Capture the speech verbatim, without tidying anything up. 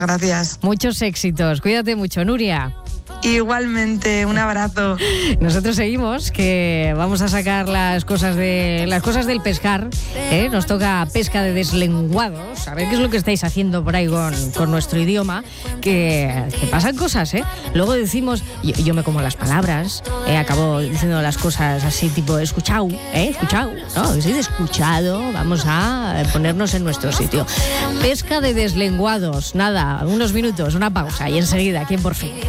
Gracias. Muchos éxitos. Cuídate mucho, Nuria. Igualmente, un abrazo. Nosotros seguimos, que vamos a sacar las cosas de las cosas del pescar, ¿eh? Nos toca pesca de deslenguados. A ver qué es lo que estáis haciendo por ahí con, con nuestro idioma, que, que pasan cosas, ¿eh? Luego decimos, yo, yo me como las palabras, ¿eh? Acabo diciendo las cosas así tipo escuchado, ¿eh? Escuchado, ¿no? Sí, de escuchado. Vamos a ponernos en nuestro sitio. Pesca de deslenguados. Nada, unos minutos, una pausa y enseguida, aquí en Por Fin.